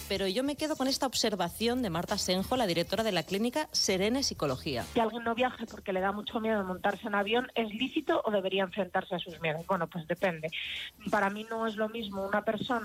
pero yo me quedo con esta observación de Marta Senjo, la directora de la clínica Serene Psicología. Que alguien no viaje porque le da mucho miedo montarse en avión, ¿es lícito o debería enfrentarse a sus miedos? Bueno, pues depende. Para mí no es lo mismo una persona